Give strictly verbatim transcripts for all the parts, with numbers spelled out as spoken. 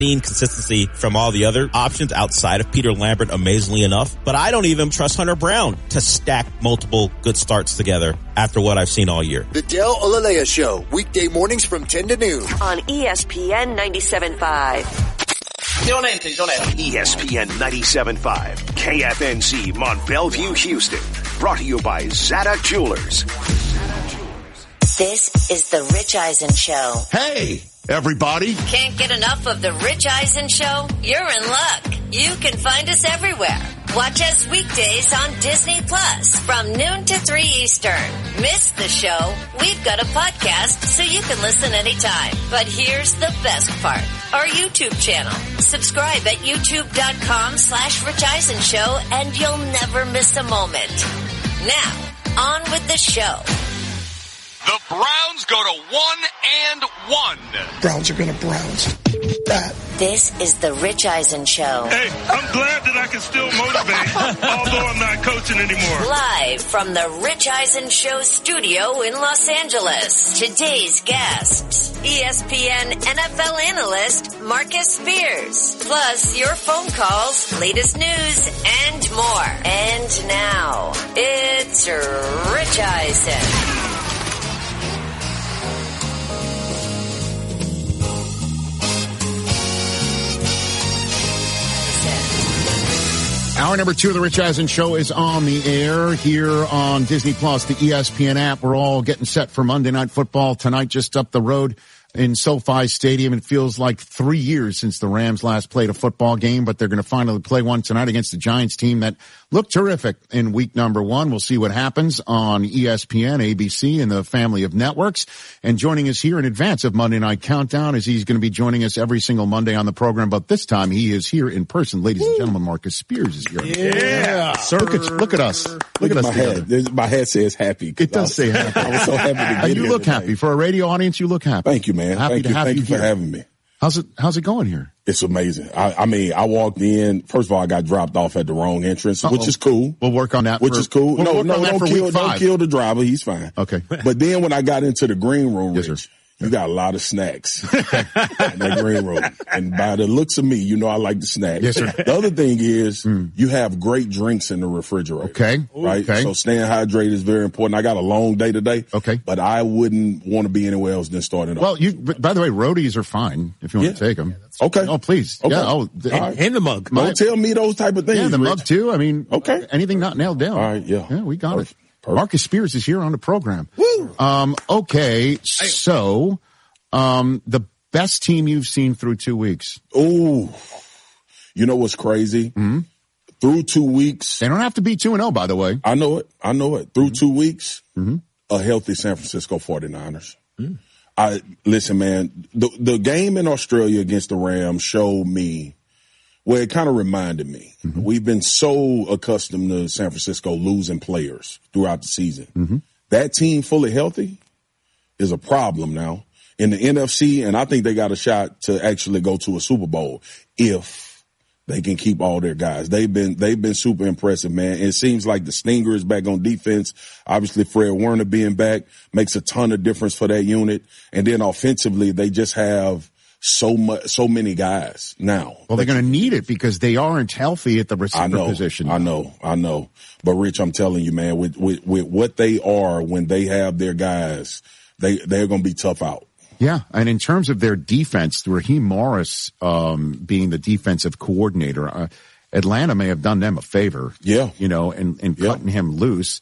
consistency from all the other options outside of Peter Lambert, amazingly enough. But I don't even trust Hunter Brown to stack multiple good starts together after what I've seen all year. The Del Olalea Show, weekday mornings from ten to noon. On E S P N ninety-seven point five. E S P N ninety-seven point five, K F N Z, Mont Bellevue, Houston. Brought to you by Zada Jewelers. This is the Rich Eisen Show. Hey, everybody. Can't get enough of the Rich Eisen Show? You're in luck. You can find us everywhere. Watch us weekdays on Disney Plus from noon to three Eastern. Miss the show? We've got a podcast so you can listen anytime. But here's the best part. Our YouTube channel. Subscribe at youtube.com slash Rich Eisen Show and you'll never miss a moment. Now, on with the show. The Browns go to one and one. Browns are going to Browns. That. This is the Rich Eisen Show. Hey, I'm glad that I can still motivate, although I'm not coaching anymore. Live from the Rich Eisen Show studio in Los Angeles. Today's guests, E S P N N F L analyst Marcus Spears. Plus your phone calls, latest news, and more. And now, it's Rich Eisen. Hour number two of the Rich Eisen Show is on the air here on Disney Plus, the E S P N app. We're all getting set for Monday Night Football tonight, just up the road in SoFi Stadium. It feels like three years since the Rams last played a football game, but they're going to finally play one tonight against the Giants team that looked terrific in week number one. We'll see what happens on E S P N, A B C, and the family of networks. And joining us here in advance of Monday Night Countdown is he's going to be joining us every single Monday on the program, but this time he is here in person. Ladies and gentlemen, Marcus Spears is here. Yeah. Sir, look at, look at us. Look, look at, at us. my head. There's, my head says happy. It does say happy. I was so happy to get and you here look today. happy. For a radio audience, you look happy. Thank you, man. Happy Thank to you. have Thank you you for here. having me. How's it, how's it going here? It's amazing. I, I mean, I walked in. First of all, I got dropped off at the wrong entrance, Uh-oh. which is cool. We'll work on that. Which for, is cool. We'll no, work no, on that don't for kill, week don't five. kill the driver. He's fine. Okay. But then when I got into the green room, Yes, Rich, sir. you got a lot of snacks in that green room. And by the looks of me, you know I like the snacks. Yes, sir. The other thing is mm. you have great drinks in the refrigerator. Okay. Right? Okay. So staying hydrated is very important. I got a long day today. Okay. But I wouldn't want to be anywhere else than starting off. Well, you, by the way, roadies are fine if you want Yeah. to take them. Yeah, okay. Oh, please. Okay. Yeah. Oh, the, right. And the mug. Don't tell me those type of things. Yeah, the Rich. mug too. I mean, okay. Anything not nailed down. All right. Yeah. Yeah, we got Perfect. it. Perfect. Marcus Spears is here on the program. Woo. Um, okay. So, um, the best team you've seen through two weeks. Oh, you know what's crazy? Mm-hmm. Through two weeks. They don't have to be two and oh, by the way. I know it. I know it. Through two weeks, mm-hmm. a healthy San Francisco forty-niners. Mm. I listen, man, the, the game in Australia against the Rams showed me, well, it kind of reminded me. Mm-hmm. We've been so accustomed to San Francisco losing players throughout the season. Mm-hmm. That team fully healthy is a problem now in the N F C, and I think they got a shot to actually go to a Super Bowl if they can keep all their guys. They've been they've been super impressive, man. It seems like the Stinger is back on defense. Obviously, Fred Warner being back makes a ton of difference for that unit. And then offensively, they just have so much, so many guys now. Well, they're going to need it because they aren't healthy at the receiver I know, position. I know, I know. But Rich, I'm telling you, man, with with, with what they are when they have their guys, they they're going to be tough out. Yeah, and in terms of their defense, Raheem Morris um, being the defensive coordinator, uh, Atlanta may have done them a favor. Yeah. You know, and, and yeah. cutting him loose.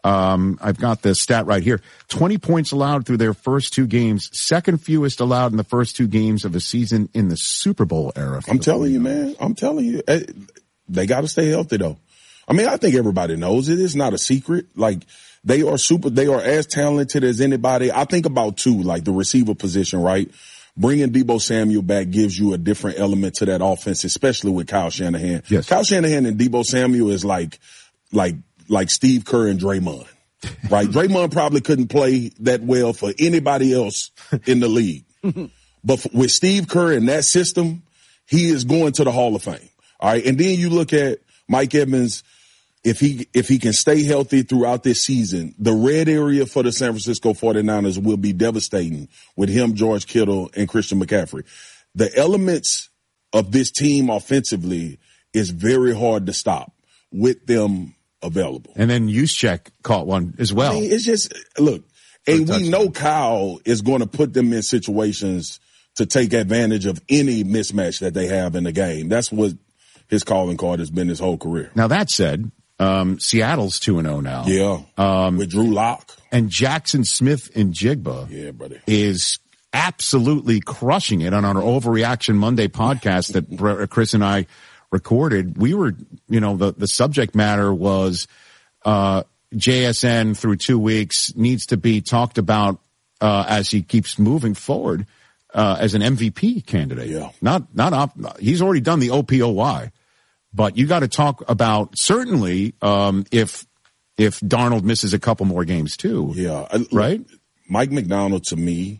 Um, I've got the stat right here. twenty points allowed through their first two games, second fewest allowed in the first two games of the season in the Super Bowl era. I'm telling you, man. I'm telling you. They got to stay healthy, though. I mean, I think everybody knows it. It's not a secret. Like, they are super, they are as talented as anybody. I think about two, like the receiver position, right? Bringing Deebo Samuel back gives you a different element to that offense, especially with Kyle Shanahan. Yes. Kyle Shanahan and Deebo Samuel is like, like, like Steve Kerr and Draymond, right? Draymond probably couldn't play that well for anybody else in the league. But for, with Steve Kerr in that system, he is going to the Hall of Fame. All right. And then you look at Mike Evans. If he, if he can stay healthy throughout this season, the red area for the San Francisco forty-niners will be devastating with him, George Kittle, and Christian McCaffrey. The elements of this team offensively is very hard to stop with them available. And then Juszczyk caught one as well. I mean, it's just, look, and we know Kyle is going to put them in situations to take advantage of any mismatch that they have in the game. That's what his calling card has been his whole career. Now, that said, um, Seattle's two and oh now. Yeah, um, with Drew Lock. And Jackson Smith in Jigba yeah, buddy. is absolutely crushing it on our Overreaction Monday podcast that Chris and I recorded. We were, you know, the, the subject matter was uh, J S N through two weeks needs to be talked about uh, as he keeps moving forward uh, as an M V P candidate. Yeah. Not, not, op- he's already done the O P O Y, but you got to talk about certainly um, if, if Darnold misses a couple more games too. Yeah. Right? Look, Mike McDonald, to me,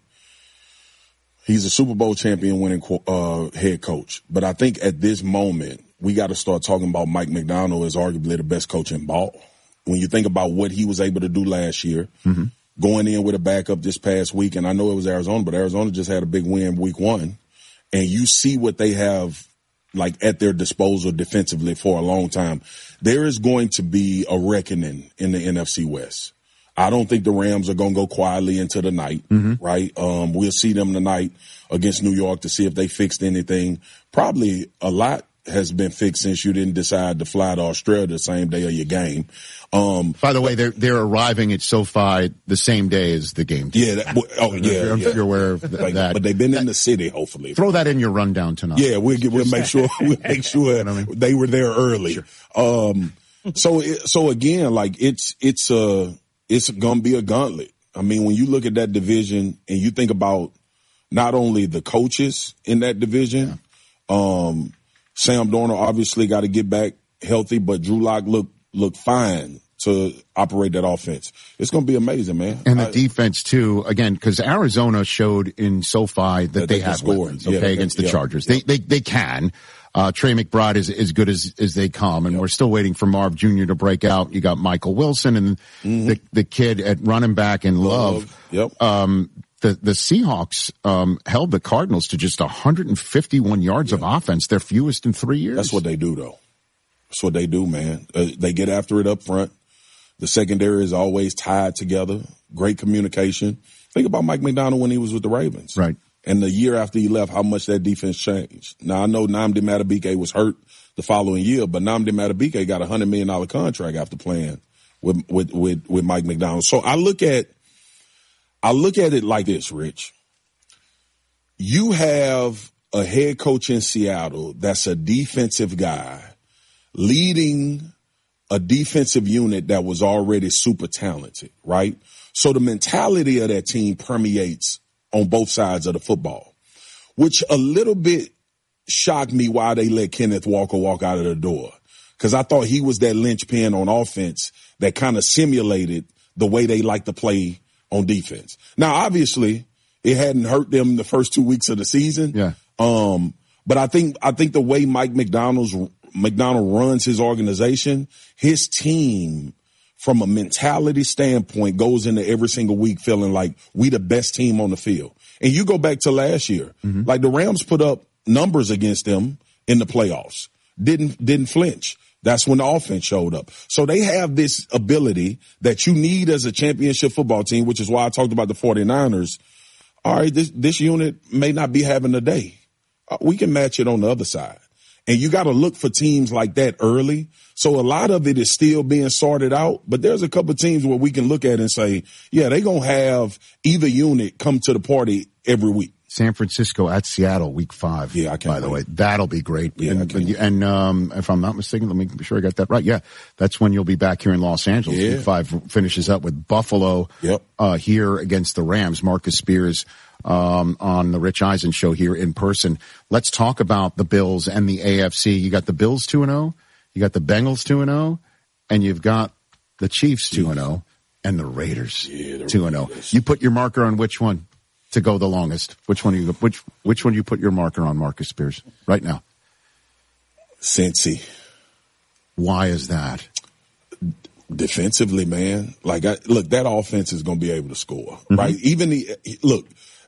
he's a Super Bowl champion winning uh, head coach. But I think at this moment, we got to start talking about Mike McDonald as arguably the best coach in ball. When you think about what he was able to do last year, mm-hmm. going in with a backup this past week, and I know it was Arizona, but Arizona just had a big win week one. And you see what they have like at their disposal defensively for a long time. There is going to be a reckoning in the N F C West. I don't think the Rams are going to go quietly into the night, mm-hmm. right? Um, we'll see them tonight against New York to see if they fixed anything. Probably a lot has been fixed since you didn't decide to fly to Australia the same day of your game. Um, By the way, they're they're arriving at SoFi the same day as the game. Yeah. That, oh, yeah. I'm yeah. you're aware of th- like, that. But they've been in the city, hopefully. Throw that in your rundown tonight. Yeah, we'll get, we'll make sure we'll make sure they were there early. Sure. Um, so so again, like it's it's a it's gonna be a gauntlet. I mean, when you look at that division and you think about not only the coaches in that division, yeah. um, Sam Darnold obviously got to get back healthy, but Drew Lock looked looked fine to operate that offense. It's going to be amazing, man. And the I, defense too, again, because Arizona showed in SoFi that, that they, they have weapons, okay, yeah, against the yeah, Chargers. Yeah. They, they, they can. Uh, Trey McBride is as good as, as they come, and yep. we're still waiting for Marv Junior to break out. You got Michael Wilson and mm-hmm. the, the kid at running back in Love. Love. Yep. Um, the, the Seahawks, um, held the Cardinals to just one hundred fifty-one yards yep. of offense, their fewest in three years. That's what they do, though. That's what they do, man. Uh, they get after it up front. The secondary is always tied together. Great communication. Think about Mike McDonald when he was with the Ravens. Right. And the year after he left, how much that defense changed. Now, I know Nnamdi Madubuike was hurt the following year, but Nnamdi Madubuike got a one hundred million dollars contract after playing with, with, with, with Mike McDonald. So I look at, I look at it like this, Rich. You have a head coach in Seattle that's a defensive guy leading a defensive unit that was already super talented, right? So the mentality of that team permeates on both sides of the football, which a little bit shocked me why they let Kenneth Walker walk out of the door. Because I thought he was that linchpin on offense that kind of simulated the way they like to play on defense. Now, obviously, it hadn't hurt them the first two weeks of the season. Yeah. Um, but I think I think the way Mike McDonald's McDonald runs his organization, his team, from a mentality standpoint, goes into every single week feeling like we the best team on the field. And you go back to last year, mm-hmm. like the Rams put up numbers against them in the playoffs, didn't didn't flinch. That's when the offense showed up. So they have this ability that you need as a championship football team, which is why I talked about the 49ers. All right, this, this unit may not be having a day. We can match it on the other side. And you got to look for teams like that early. So a lot of it is still being sorted out, but there's a couple of teams where we can look at and say, yeah, they're going to have either unit come to the party every week. San Francisco at Seattle, week five. Yeah, I can't By the wait. way, that'll be great. Yeah, and, I can't and um, if I'm not mistaken, let me be sure I got that right. Yeah, that's when you'll be back here in Los Angeles. Yeah. Week five finishes up with Buffalo. Yep. Uh, here against the Rams. Marcus Spears um, on the Rich Eisen show here in person. Let's talk about the Bills and the A F C. You got the Bills two and zero. You got the Bengals two and zero, and you've got the Chiefs two and zero, and the Raiders two and zero. You put your marker on which one to go the longest? Which one do you which which one do you put your marker on, Marcus Spears, right now? Cincy. Why is that? Defensively, man. Like, I, look, that offense is going to be able to score, mm-hmm. right? Even the look,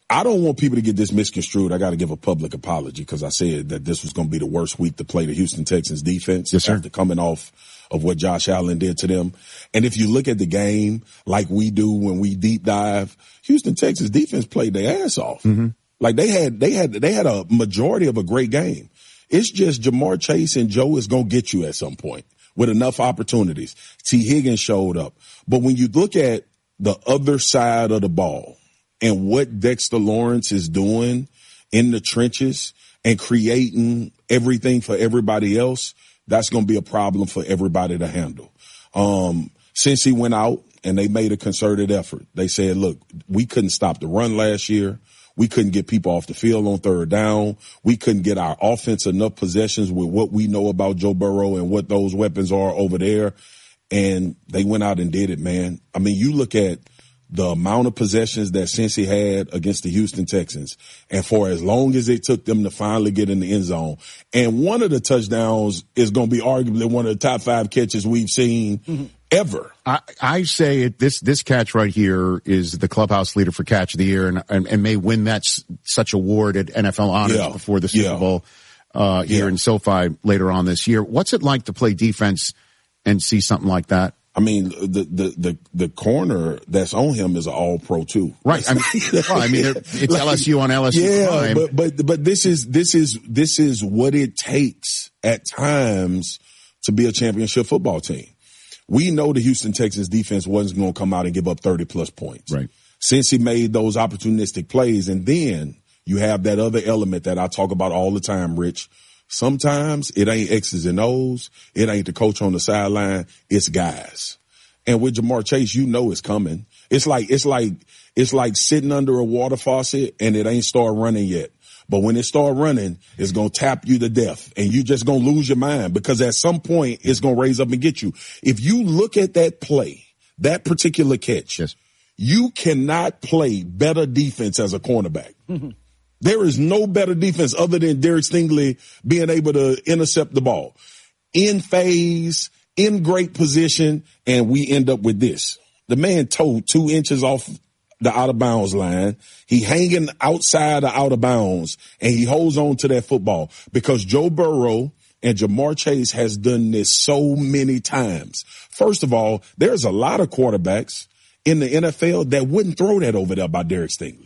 I don't want people to get this misconstrued. I got to give a public apology because I said that this was going to be the worst week to play the Houston Texans defense yes, after coming off of what Josh Allen did to them. And if you look at the game like we do when we deep dive, Houston Texans defense played their ass off. Mm-hmm. Like they had, they had, they had a majority of a great game. It's just Jamar Chase and Joe is going to get you at some point with enough opportunities. T. Higgins showed up. But when you look at the other side of the ball, and what Dexter Lawrence is doing in the trenches and creating everything for everybody else, that's going to be a problem for everybody to handle. Um, since he went out and they made a concerted effort, they said, look, we couldn't stop the run last year. We couldn't get people off the field on third down. We couldn't get our offense enough possessions with what we know about Joe Burrow and what those weapons are over there. And they went out and did it, man. I mean, you look at the amount of possessions that Cincy had against the Houston Texans, and for as long as it took them to finally get in the end zone. And one of the touchdowns is going to be arguably one of the top five catches we've seen mm-hmm. ever. I, I say it, this this catch right here is the clubhouse leader for catch of the year, and and, and may win that s- such award at N F L Honors yeah. before the Super yeah. Bowl uh, here yeah. in SoFi later on this year. What's it like to play defense and see something like that? I mean, the, the, the, the corner that's on him is an all-pro too. Right. I mean, well, I mean it's like, L S U on L S U yeah, prime. but, but, but this is, this is, this is what it takes at times to be a championship football team. We know the Houston Texans defense wasn't going to come out and give up thirty plus points. Right. Since he made those opportunistic plays, and then you have that other element that I talk about all the time, Rich. Sometimes it ain't X's and O's. It ain't the coach on the sideline. It's guys. And with Jamar Chase, you know it's coming. It's like, it's like, it's like sitting under a water faucet and it ain't start running yet. But when it start running, it's going to tap you to death and you just going to lose your mind because at some point it's going to raise up and get you. If you look at that play, that particular catch, yes. you cannot play better defense as a cornerback. Mm-hmm. There is no better defense other than Derek Stingley being able to intercept the ball in phase, in great position, and we end up with this. The man towed two inches off the out of bounds line. He hanging outside the out of bounds, and he holds on to that football because Joe Burrow and Jamar Chase has done this so many times. First of all, there's a lot of quarterbacks in the N F L that wouldn't throw that over there by Derek Stingley.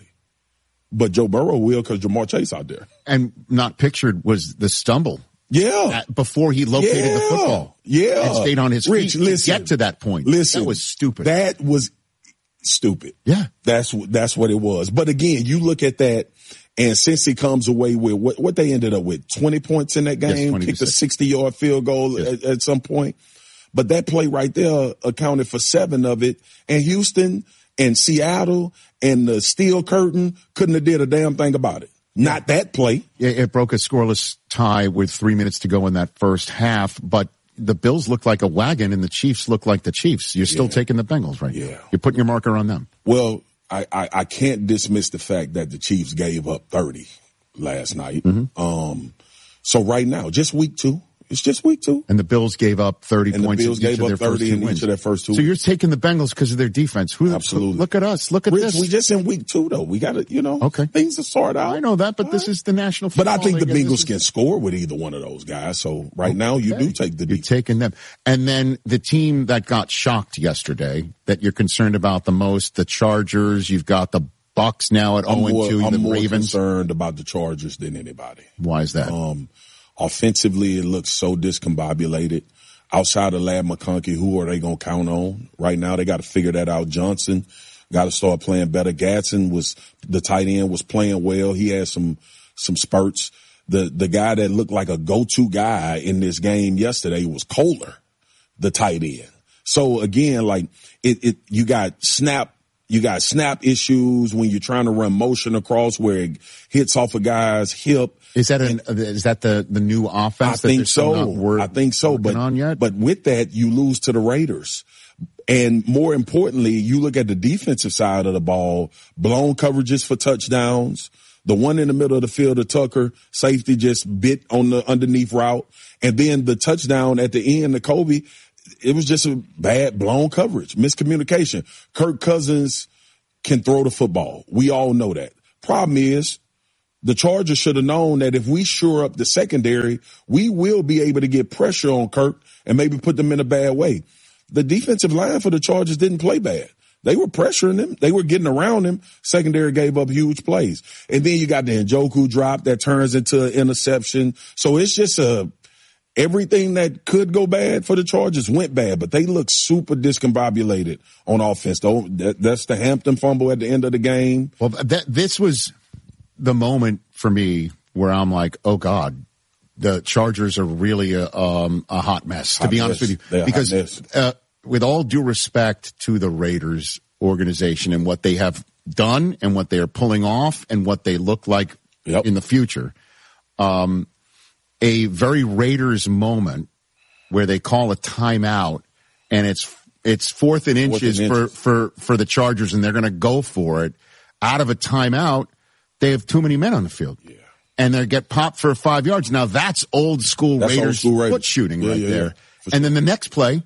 But Joe Burrow will because Jamar Chase out there. And not pictured was the stumble. Yeah. At, before he located yeah. the football. Yeah. And stayed on his Rich, feet listen, to get to that point. Listen. That was stupid. That was stupid. Yeah. That's, that's what it was. But again, you look at that, and since he comes away with what, what they ended up with, twenty points in that game, yes, kicked a sixty-yard field goal yes. at, at some point. But that play right there accounted for seven of it. And Houston and Seattle and the Steel Curtain couldn't have did a damn thing about it. Not that play. It, it broke a scoreless tie with three minutes to go in that first half, but the Bills look like a wagon and the Chiefs look like the Chiefs. You're still yeah. taking the Bengals right yeah. now. You're putting your marker on them. Well, I, I, I can't dismiss the fact that the Chiefs gave up thirty last night. Mm-hmm. Um, so right now, just week two. It's just week two. And the Bills gave up thirty and points the Bills in each gave of their up thirty first two in wins. each of their first two. So you're taking the Bengals because of their defense. Who, Absolutely. Look at us. Look at Rich, this. We just in week two, though. We got to, you know, okay. things to sort out. I know that, but All this right. is the National Football But I think the League. Bengals can score with either one of those guys. So right okay. now, you do take the You're defense. taking them. And then the team that got shocked yesterday that you're concerned about the most, the Chargers. You've got the Bucks now at oh and two. I'm the more Ravens. concerned about the Chargers than anybody. Why is that? Um, offensively, it looks so discombobulated. Outside of Ladd McConkey, who are they going to count on? Right now, they got to figure that out. Johnson got to start playing better. Gadsden was, the tight end was playing well. He had some, some spurts. The, the guy that looked like a go-to guy in this game yesterday was Kohler, the tight end. So again, like it, it, you got snap, you got snap issues when you're trying to run motion across where it hits off a guy's hip. Is that an, is that the, the new offense? I think so. I think so. But, on yet? but with that, you lose to the Raiders. And more importantly, you look at the defensive side of the ball, blown coverages for touchdowns. The one in the middle of the field of Tucker, safety just bit on the underneath route. And then the touchdown at the end of Kobe, it was just a bad blown coverage, miscommunication. Kirk Cousins can throw the football. We all know that. Problem is, the Chargers should have known that if we shore up the secondary, we will be able to get pressure on Kirk and maybe put them in a bad way. The defensive line for the Chargers didn't play bad. They were pressuring him. They were getting around him. Secondary gave up huge plays. And then you got the Njoku drop that turns into an interception. So it's just a everything that could go bad for the Chargers went bad, but they look super discombobulated on offense. Though that, that's the Hampton fumble at the end of the game. Well, that this was the moment for me where I'm like, oh God, the Chargers are really a, um, a hot mess, to hot be mess. honest with you. They're because uh, with all due respect to the Raiders organization and what they have done and what they are pulling off and what they look like yep. in the future, um, a very Raiders moment where they call a timeout and it's it's fourth and inches, fourth and inches. for, for, for the Chargers and they're going to go for it. Out of a timeout, they have too many men on the field. Yeah. And they get popped for five yards. Now that's old school that's Raiders old school Raiders. foot shooting yeah, right yeah, there. Yeah, and sure. then the next play,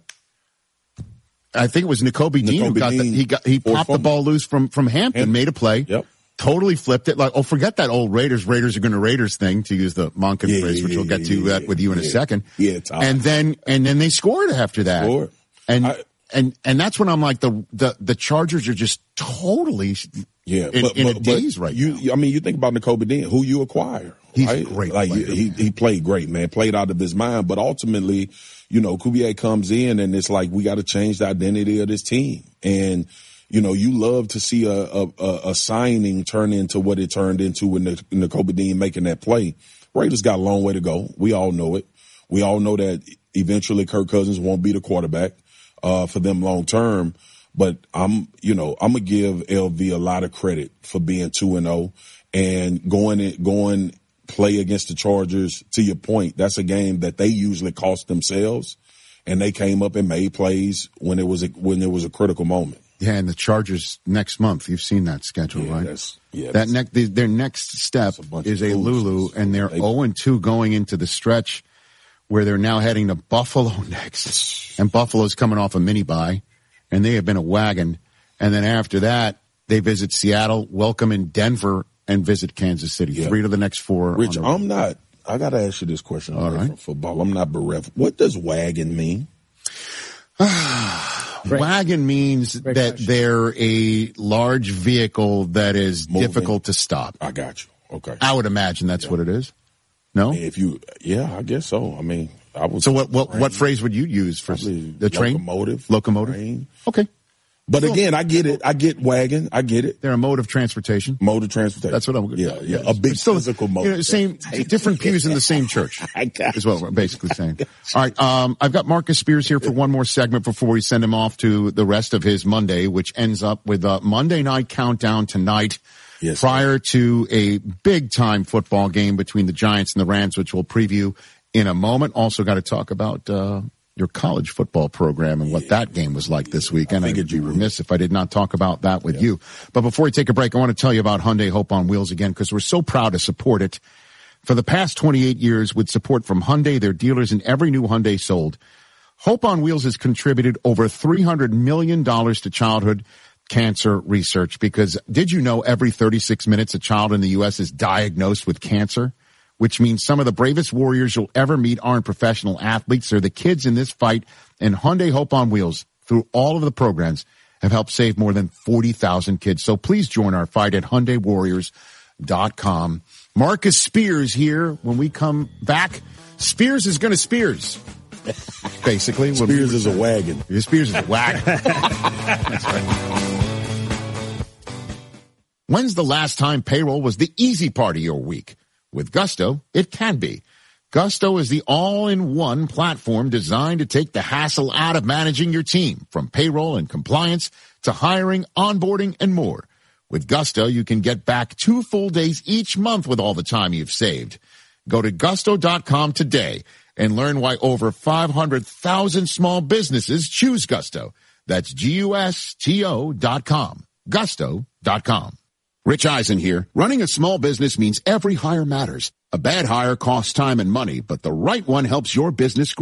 I think it was Nakobe Dean who got the, he got he popped the ball loose from, from Hampton, Hampton, made a play. Yep. Totally flipped it. Like, oh, forget that old Raiders. Raiders are going to Raiders thing, to use the Monken yeah, phrase, yeah, which yeah, we'll get yeah, to yeah, that with you in yeah. a second. Yeah, Tom. And then, and then they scored after that. Scored. And, I, and, and that's when I'm like, the, the, the Chargers are just totally yeah, in, but, in but, a daze but right you, now. I mean, you think about Nakobe Dean, who you acquire. He's right? a great like, player. He, he played great, man. Played out of his mind. But ultimately, you know, Kubiak comes in and it's like, we got to change the identity of this team. And, you know, you love to see a, a, a signing turn into what it turned into when Nakobe Dean making that play. Raiders got a long way to go. We all know it. We all know that eventually Kirk Cousins won't be the quarterback uh, for them long term. But I'm, you know, I'm gonna give L V a lot of credit for being two and zero and going in, going play against the Chargers. To your point, that's a game that they usually cost themselves, and they came up and made plays when it was a, when there was a critical moment. Yeah, and the Chargers next month. You've seen that schedule, yeah, right? That's, yeah, that next their next step a is a Lulu, and they're zero and two going into the stretch where they're now heading to Buffalo next, and Buffalo's coming off a mini bye, and they have been a wagon. And then after that, they visit Seattle, welcome in Denver, and visit Kansas City. Yeah. Three to the next four. Rich, I'm not. I got to ask you this question. All right. From football, I'm not bereft. What does wagon mean? Wagon means Great that question. They're a large vehicle that is Moving. difficult to stop. I got you. Okay. I would imagine that's yeah. what it is. No? If you, yeah, I guess so. I mean, I was. So what, what, what phrase would you use for Probably the train? Locomotive. Locomotive. Train. Okay. But so, again, I get it. I get wagon. I get it. They're a mode of transportation. Mode of transportation. That's what I'm. Yeah, yeah. A big still, physical mode. You know, same, different pews in the same church. I got is what we're basically saying. All right. Um, I've got Marcus Spears here for one more segment before we send him off to the rest of his Monday, which ends up with a Monday night countdown tonight. Yes, prior sir. to a big time football game between the Giants and the Rams, which we'll preview in a moment. Also got to talk about, uh, your college football program and what yeah. that game was like this weekend. I figured I'd be remiss if I did not talk about that with yeah. you. But before we take a break, I want to tell you about Hyundai Hope on Wheels again, because we're so proud to support it. For the past twenty-eight years, with support from Hyundai, their dealers, and every new Hyundai sold, Hope on Wheels has contributed over three hundred million dollars to childhood cancer research. Because did you know every thirty-six minutes a child in the U S is diagnosed with cancer? Which means some of the bravest warriors you'll ever meet aren't professional athletes. They're the kids in this fight. And Hyundai Hope on Wheels, through all of the programs, have helped save more than forty thousand kids. So please join our fight at Hyundai Warriors dot com. Marcus Spears here. When we come back, Spears is going to Spears. Basically. Spears is a wagon. Spears is a wagon. That's right. When's the last time payroll was the easy part of your week? With Gusto, it can be. Gusto is the all-in-one platform designed to take the hassle out of managing your team, from payroll and compliance to hiring, onboarding, and more. With Gusto, you can get back two full days each month with all the time you've saved. Go to gusto dot com today and learn why over five hundred thousand small businesses choose Gusto. That's G U S T O dot com. gusto dot com. Rich Eisen here. Running a small business means every hire matters. A bad hire costs time and money, but the right one helps your business grow.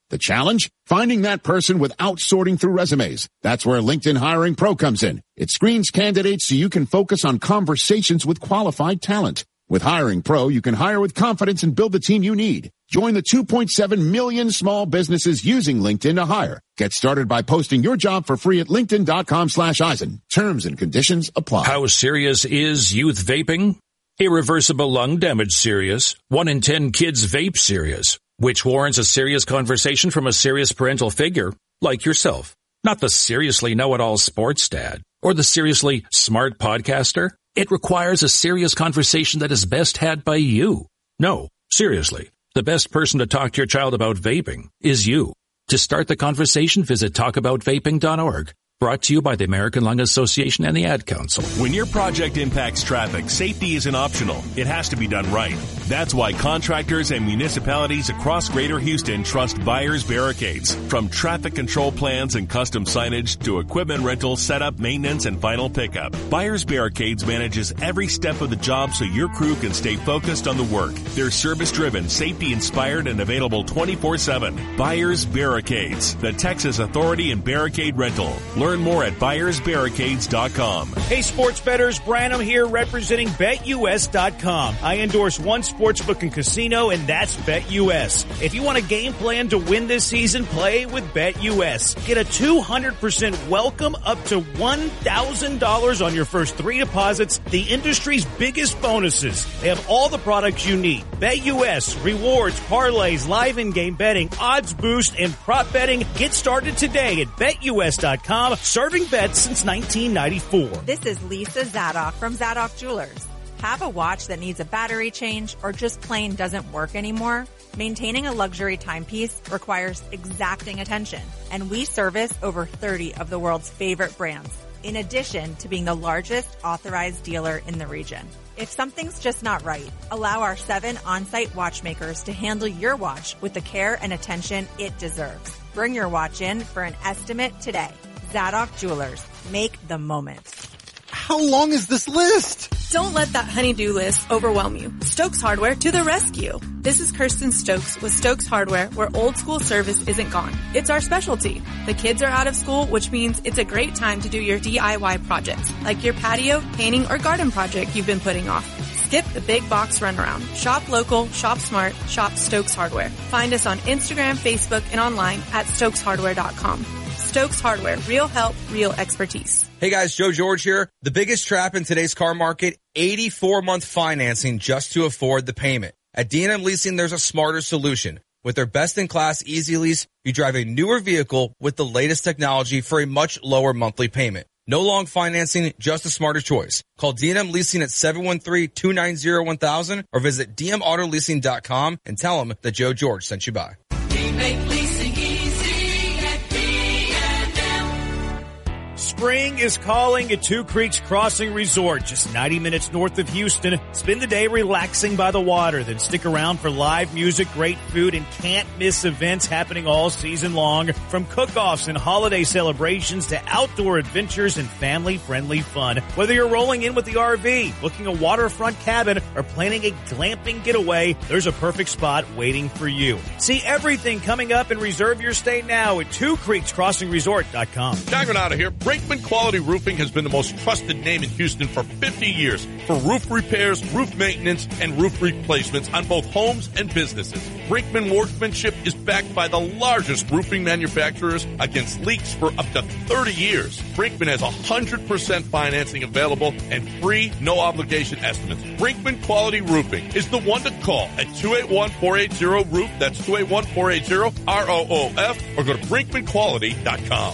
The challenge? Finding that person without sorting through resumes. That's where LinkedIn Hiring Pro comes in. It screens candidates so you can focus on conversations with qualified talent. With Hiring Pro, you can hire with confidence and build the team you need. Join the two point seven million small businesses using LinkedIn to hire. Get started by posting your job for free at linkedin.com slash Eisen. Terms and conditions apply. How serious is youth vaping? Irreversible lung damage serious. One in ten kids vape serious, which warrants a serious conversation from a serious parental figure like yourself. Not the seriously know-it-all sports dad or the seriously smart podcaster. It requires a serious conversation that is best had by you. No, seriously, the best person to talk to your child about vaping is you. To start the conversation, visit talk about vaping dot org. Brought to you by the American Lung Association and the Ad Council. When your project impacts traffic, safety isn't optional. It has to be done right. That's why contractors and municipalities across Greater Houston trust Byers Barricades. From traffic control plans and custom signage to equipment rental, setup, maintenance, and final pickup, Byers Barricades manages every step of the job so your crew can stay focused on the work. They're service-driven, safety-inspired, and available twenty-four seven. Byers Barricades, the Texas Authority in Barricade Rental. Learn more at Byers Barricades dot com. Hey, sports bettors, Branham here representing Bet U S dot com. I endorse one sportsbook and casino, and that's Bet U S. If you want a game plan to win this season, play with Bet U S. Get a two hundred percent welcome up to one thousand dollars on your first three deposits, the industry's biggest bonuses. They have all the products you need. Bet U S, rewards, parlays, live in-game betting, odds boost, and prop betting. Get started today at Bet U S dot com. Serving bets since nineteen ninety-four. This is Lisa Zadoff from Zadoff Jewelers. Have a watch that needs a battery change or just plain doesn't work anymore? Maintaining a luxury timepiece requires exacting attention, and we service over thirty of the world's favorite brands, in addition to being the largest authorized dealer in the region. If something's just not right, allow our seven on-site watchmakers to handle your watch with the care and attention it deserves. Bring your watch in for an estimate today. Zadoff Jewelers. Make the moment. How long is this list? Don't let that honey-do list overwhelm you. Stokes Hardware to the rescue. This is Kirsten Stokes with Stokes Hardware, where old school service isn't gone. It's our specialty. The kids are out of school, which means it's a great time to do your D I Y projects, like your patio, painting, or garden project you've been putting off. Skip the big box runaround. Shop local, shop smart, shop Stokes Hardware. Find us on Instagram, Facebook, and online at stokes hardware dot com. Stokes Hardware. Real help, real expertise. Hey guys, Joe George here. The biggest trap in today's car market, eighty-four month financing just to afford the payment. At D and M Leasing, there's a smarter solution. With their best-in-class Easy Lease, you drive a newer vehicle with the latest technology for a much lower monthly payment. No long financing, just a smarter choice. Call D and M Leasing at seven one three, two nine zero, one thousand or visit d m auto leasing dot com and tell them that Joe George sent you by. We make leasing easy at D and M. Spring is calling at Two Creeks Crossing Resort, just ninety minutes north of Houston. Spend the day relaxing by the water, then stick around for live music, great food, and can't-miss events happening all season long. From cook-offs and holiday celebrations to outdoor adventures and family-friendly fun. Whether you're rolling in with the R V, booking a waterfront cabin, or planning a glamping getaway, there's a perfect spot waiting for you. See everything coming up and reserve your stay now at two creeks crossing resort dot com. Diamond out of here. Brinkman Quality Roofing has been the most trusted name in Houston for fifty years for roof repairs, roof maintenance, and roof replacements on both homes and businesses. Brinkman workmanship is backed by the largest roofing manufacturers against leaks for up to thirty years. Brinkman has one hundred percent financing available and free, no-obligation estimates. Brinkman Quality Roofing is the one to call at two eight one, four eight zero, roof. That's two eight one, four eight zero, R O O F, or go to brinkman quality dot com.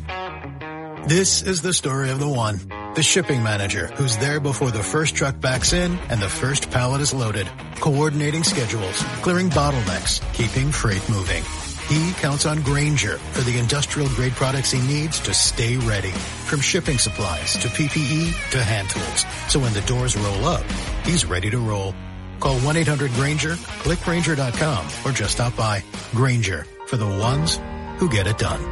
This is the story of the one, the shipping manager who's there before the first truck backs in and the first pallet is loaded, coordinating schedules, clearing bottlenecks, keeping freight moving. He counts on Grainger for the industrial-grade products he needs to stay ready, from shipping supplies to P P E to hand tools. So when the doors roll up, he's ready to roll. Call one eight hundred Grainger, click Grainger dot com, or just stop by. Grainger, for the ones who get it done.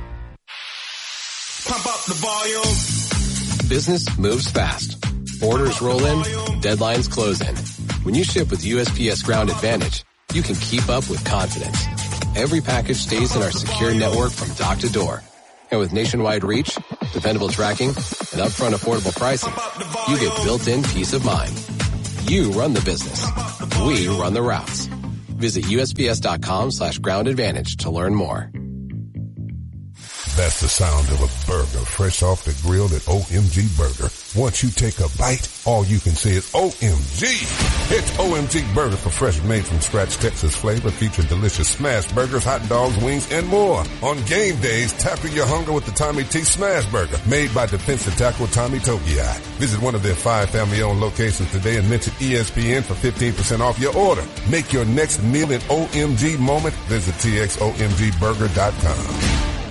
Pump up the volume. Business moves fast. Orders roll in, deadlines close in. When you ship with U S P S Ground Advantage, you can keep up with confidence. every package stays in our secure network from dock to door. And with nationwide reach, dependable tracking, and upfront affordable pricing, you get built-in peace of mind. You run the business. We run the routes. Visit U S P S dot com slash ground advantage to learn more. That's the sound of a burger fresh off the grill at O M G Burger. Once you take a bite, all you can say is O M G. It's O M G Burger for fresh made from scratch Texas flavor featuring delicious smash burgers, hot dogs, wings, and more. On game days, tackle your hunger with the Tommy T Smash Burger, made by defensive tackle Tommy Togiai. Visit one of their five family-owned locations today and mention E S P N for fifteen percent off your order. Make your next meal an O M G moment. Visit T X O M G burger dot com.